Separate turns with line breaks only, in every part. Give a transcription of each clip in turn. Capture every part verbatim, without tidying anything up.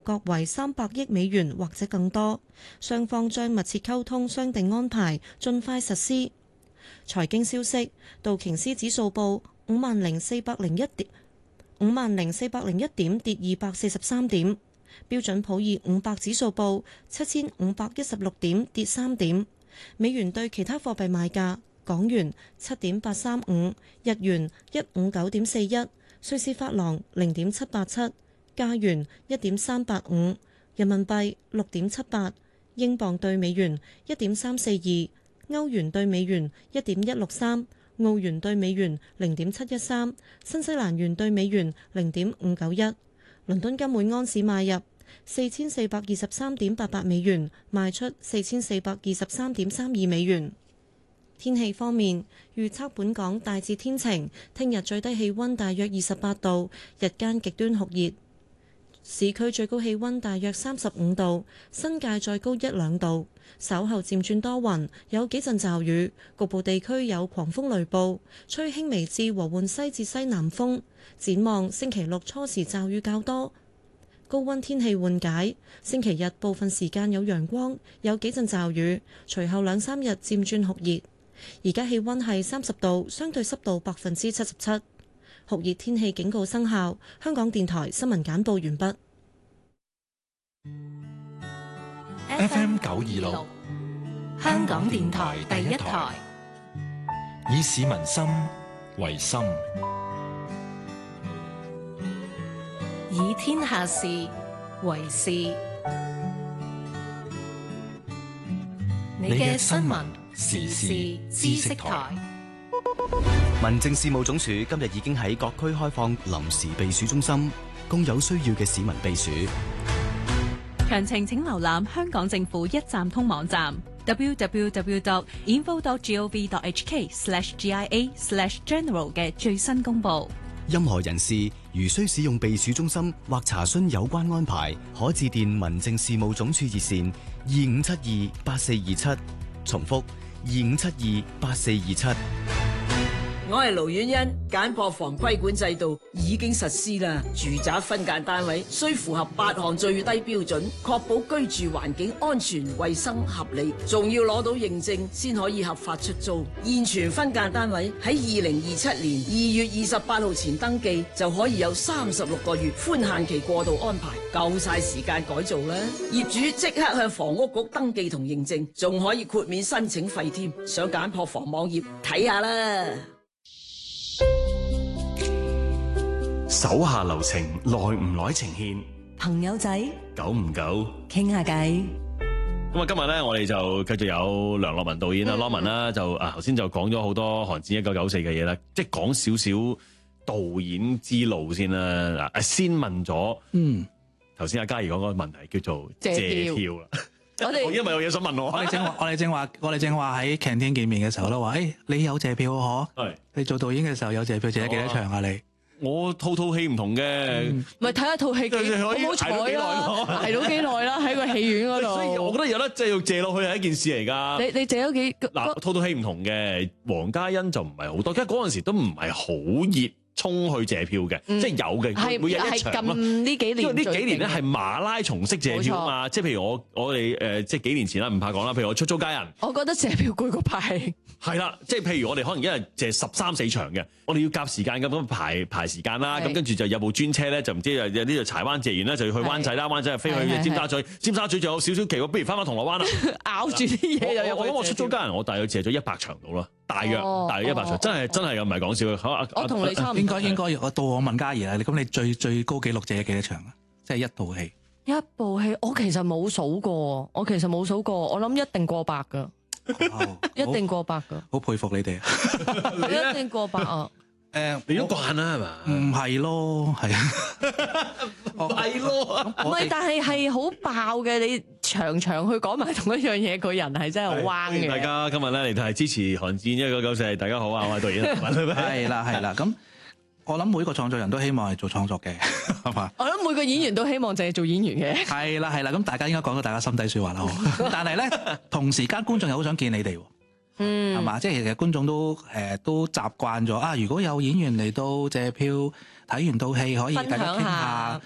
各為三百億美元或者更多，雙方將密切溝通商定安排，盡快實施。財經消息，道瓊斯指數報五萬零四百零一點，五萬零四百零一點，跌二百四十三點。標準普爾五百指數報七千五百一十六點，跌三點。美元對其他貨幣賣價：港元七點八三五，日元一五九點四一，瑞士法郎零點七八七。加元一點三八五，人民幣六點七八，英鎊對美元一點三四二，歐元對美元一點一六三，澳元對美元零點七一三，新西蘭元對美元零點五九一。倫敦金每安士買入四千四百二十三點八八美元，賣出四千四百二十三點三二美元。天氣方面，預測本港大致天晴，聽日最低氣溫大約二十八度，日間極端酷熱。市區最高氣溫大約三十五度，新界再高一兩度。稍後漸轉多雲，有幾陣驟雨，局部地區有狂風雷暴，吹輕微至和緩西至西南風。展望星期六初時驟雨較多，高溫天氣緩解。星期日部分時間有陽光，有幾陣驟雨，隨後兩三日漸轉酷熱。而家氣溫係三十度，相對濕度百分之七十七。酷熱天氣警告生效。香港電台新聞簡報完畢。
F M 九二六，香港電台第一台，以市民心為心，
以天下事為事。你嘅新聞時事知識台。
民政事務總署今日已經喺各區開放臨時避暑中心，供有需要嘅市民避暑。
詳情請瀏覽香港政府一站通網站 double-u double-u double-u dot info dot gov dot h k slash g i a slash general 嘅最新公佈。
任何人士如需使用避暑中心或查詢有關安排，可致電民政事務總署熱線二五七二八四二七，重複二五七二八四二七。
我係盧婉欣，簡樸房規管制度已經實施啦。住宅分間單位需符合八項最低標準，確保居住環境安全、衛生、合理，仲要攞到認證先可以合法出租。現存分間單位喺二零二七年二月二十八號前登記，就可以有三十六個月寬限期過渡安排，夠晒時間改造啦。業主即刻向房屋局登記同認證，仲可以豁免申請費添。上簡樸房網頁睇下啦。
手下留情，耐唔耐情牽，
朋友仔
久唔久
傾下偈。
咁啊，今日咧我哋就繼續有梁樂文導演啊 Norman 啦，就啊頭先就講咗好多寒戰一九九四嘅嘢啦，即係講少少導演之路先啦。嗱，先問咗，嗯，頭先阿嘉怡講嗰個問題叫做借票啦。我哋因為有嘢想問我，
我哋正話，我哋正話，我哋正話喺 canteen 見面嘅時候都話，誒、欸，你有借票嗬？係。你做導演嘅時候有借票，借咗幾多場啊？你？
我套套戲唔同嘅，
咪睇下套戲幾好唔好彩啦，捱到幾耐啦喺個戲院嗰度。
所以我覺得有得即係要借落去係一件事嚟㗎。
你你借咗幾
嗱套套戲唔同嘅，黃嘉欣就唔係好多，因為嗰陣時都唔係好熱。衝去借票嘅，嗯、即係有嘅，每日一場咯。
呢幾年，
因為呢幾年咧係馬拉松式借票啊嘛，即係譬如我我哋誒、呃、即係幾年前啦，唔怕講啦，譬如我出租家人，
我覺得借票攰過排戲。
係啦，即係譬如我哋可能一日借十三四場嘅，我哋要夾時間咁咁排排時間啦，咁跟住就有部專車咧，就唔知有有呢度柴灣借完咧就要去灣仔啦，灣仔就飛去尖沙咀，尖沙咀仲有少少期，不如翻返銅鑼灣啦，
咬住啲嘢又有。
我諗我出租家人，我大約借咗一百場到啦，大約、哦、大約一百場，哦、真係真係咁唔係講笑嘅。
我同你差唔多。
應該應該，我到我問嘉怡啦，咁你最最高紀錄借咗幾多場啊？即係一套戲。
一部戲我其實冇數過，我其實冇數過，我諗一定過百㗎。
哦、
一定過百噶，
好佩服你哋。
一定過百啊！
誒、呃，
你都慣啦係嘛？
唔係咯，係啊，
唔係咯，
唔係，但係係好爆嘅。你場場去講埋同一樣嘢，個人係真係好彎嘅。
大家今日咧嚟睇支持寒戰一九九四，大家好啊，我係導演。
係啦係啦，咁我諗每個創作人都希望係做創作嘅，係嘛？
我諗每個演員都希望淨係做演員嘅。
係啦係啦，咁大家應該講到大家心底説話啦。但係咧，同時間觀眾又好想見你哋。嗯，係嘛？即係其實觀眾都誒、呃、都習慣咗啊！如果有演員嚟到借票睇完套戲，可以大家傾下，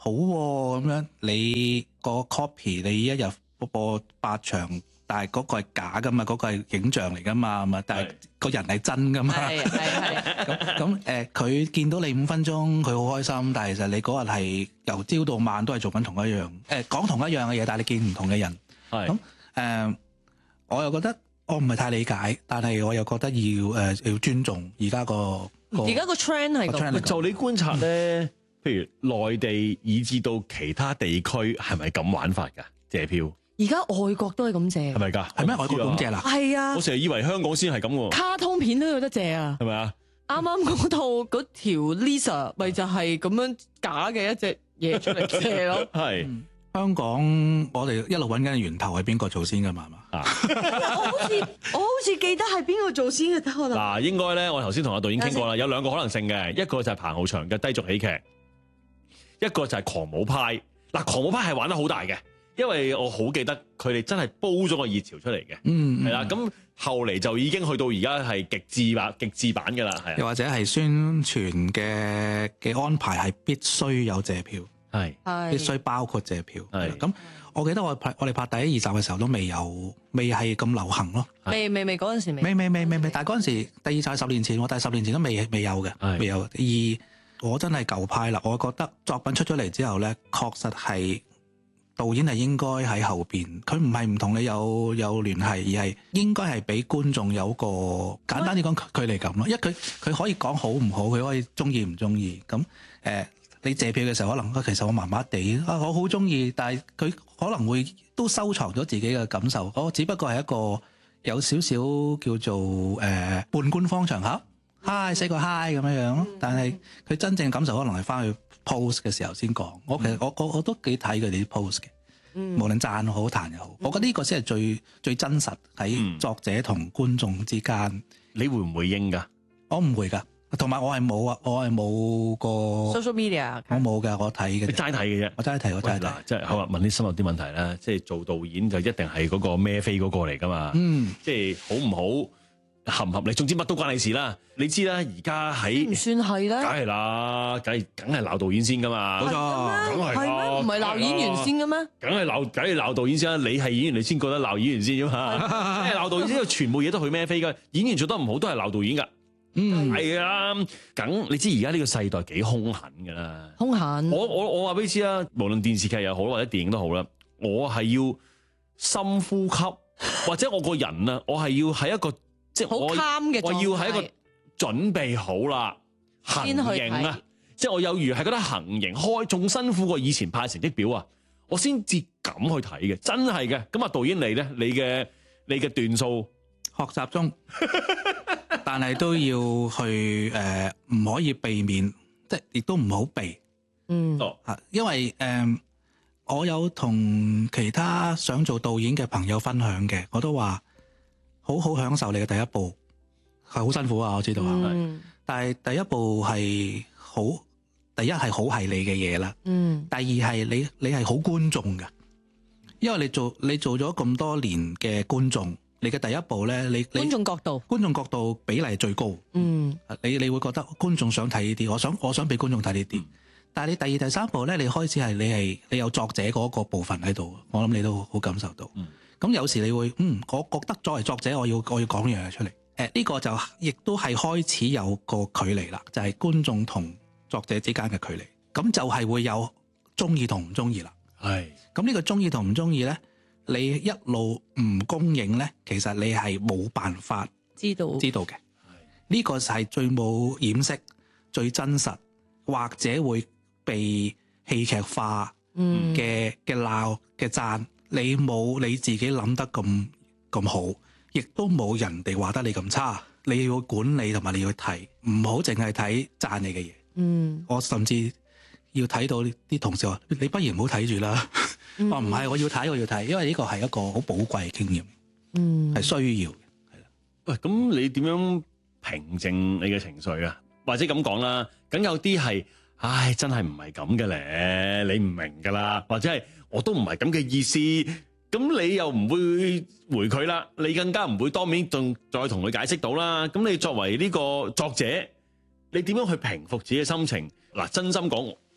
好喎咁樣，你個 copy 你一日播八場，但係嗰個係假噶嘛，嗰、嗰個係影像嚟噶嘛，咁啊，但係個人係真噶嘛。
係係係。
咁咁誒，佢見到你五分鐘，佢好開心，但係其實你嗰日係由朝到晚都係做緊同一樣誒講同一樣嘅嘢，但係你見唔同嘅人。
係
咁誒，我又覺得我唔係太理解，但係我又覺得要誒、呃、要尊重而家個
而家個 trend 係
個 trend 係
咁。
咁
就你觀察咧，譬如內地以至到其他地區係咪咁玩法㗎？借票
而家外國都係咁借
係。咪㗎？
係咩？外國咁借啦？
係啊
我，成日以為香港先係咁喎，
卡通片都有得借啊！
係咪啊？
啱啱嗰套嗰條 Lisa 咪就係咁樣假嘅一隻嘢出嚟借咯。
係
香港我哋一路揾緊源頭係邊個做先㗎嘛？係嘛？
啊！
我好似我好似記得係邊個做先嘅，得我諗。
嗱，應該咧，我頭先同阿導演傾過啦，有兩個可能性嘅，一個就係彭浩翔嘅低俗喜劇，一個就係狂舞派。嗱，狂舞派係玩得好大嘅，因為我好記得佢哋真係煲咗個熱潮出嚟嘅，
嗯，
係啦。咁後嚟就已經去到而家係極致版、極致版㗎啦，係啊，
又或者係宣傳嘅嘅安排係必須有借票，
係
必須包括借票。
係
咁，我記得我拍我哋拍第一二集嘅時候都未有，未係咁流行咯。
未未未嗰陣時未。
未未未未未，但係嗰陣時第二集係十年前喎，但係十年前都未未有嘅，
係
未有。而我真係舊派啦，我覺得作品出咗嚟之後咧，確實係導演係應該喺後邊，佢唔係唔同你有有聯繫，而係應該係俾觀眾有個簡單啲講距離感咯。因為佢佢可以講好唔好，佢可以中意唔中意。咁誒、呃，你借票嘅時候可能其實我麻麻地啊，我好中意，但係佢可能會都收藏咗自己嘅感受。我只不過係一個有少少叫做誒、呃、半官方場合。hi 寫個 hi 咁樣樣，但係佢真正感受可能係翻去 post 嘅時候先講。我其實我我我都幾睇佢哋啲 post 嘅，
嗯
無論讚好彈又好，我覺得呢個先係最最真實喺作者同觀眾之間。
你會唔會應㗎？
我唔會㗎，同埋我係冇啊，我係冇個
social media，
我冇㗎，我睇嘅
你
啫，
齋睇嘅啫。
我齋睇，我齋睇
嗱，。即係好啦，問啲深入啲問題啦。即係做導演就一定係嗰個孭飛嗰個嚟㗎嘛。
嗯，
即係好唔好合唔合理，總之乜都關你事啦。你知啦，而家喺
唔算係
梗
咧。
係啦，梗係梗係鬧導演先㗎嘛。
冇錯，
梗係
係咩？唔係鬧演員先嘅咩？
梗係鬧，梗係鬧導演先啦。你係演員，你先覺得鬧演員先啫嘛。梗係鬧導演先，因為全部嘢都佢孭飛㗎。演員做得唔好都係鬧導演㗎。
嗯，
係啊，梗你知而家呢個世代幾兇狠㗎啦。
兇狠。
我我我話俾你知啦，無論電視劇又好或者電影都好啦，我係要深呼吸，或者我個人啊，我係要喺一個即係
好
我
calm 嘅狀態
我要喺一個準備好啦，行
先去
刑啊
睇，
即係我有如係覺得行刑開仲辛苦過以前派成績表啊，我先至敢去睇嘅，真係嘅。咁啊，導演你咧，你嘅你嘅段數
學習中，但係都要去誒，唔、呃、可以避免，即係亦都唔好避。
嗯。
哦
啊，因為誒、呃，我有同其他想做導演嘅朋友分享嘅，我都話好好享受你嘅第一步，係好辛苦啊，我知道啊。
嗯。
但係第一步係好，第一係好係你嘅嘢啦。
嗯。
第二係你你係好觀眾㗎，因為你做你做咗咁多年嘅觀眾，你嘅第一步咧，你你
觀眾角度。
觀眾角度比例最高。
嗯。
你你會覺得觀眾想睇呢啲，我想我想俾觀眾睇呢啲。但係你第二、第三步咧，你開始係你係你有作者嗰個部分喺度，我諗你都好感受到。咁、嗯、有時你會嗯，我覺得作為作者，我要我要講呢樣嘢出嚟。誒、呃、呢、呢個就亦都係開始有個距離啦，就係、是、觀眾同作者之間嘅距離。咁就係會有中意同唔中意啦。
係。
咁呢個中意同唔中意咧，你一路唔公認咧，其實你係冇辦法
知道
知道嘅。呢、這個就係最冇掩飾、最真實，或者會被戲劇化嘅嘅鬧嘅讚，你冇你自己諗得咁咁好，亦都冇人哋話得你咁差。你要管理同埋你要睇，唔好淨係睇讚你嘅嘢。
嗯，
我甚至要睇到啲同事話：你不如唔好睇住啦。
嗯、
我唔係，我要睇，我要睇，因為呢個係一個好寶貴嘅經驗，
嗯，
係需要嘅。係啦，
喂，咁你點樣平靜你嘅情緒啊？或者咁講啦，梗有啲係。唉，真係唔係咁嘅咧，你唔明噶啦，或者係我都唔係咁嘅意思，咁你又唔會回佢啦，你更加唔會當面仲再同佢解釋到啦。咁你作為呢個作者，你點樣去平復自己嘅心情？嗱，真心講，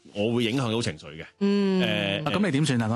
我會影響到情緒嘅。
嗯，
誒
咁你點算啊？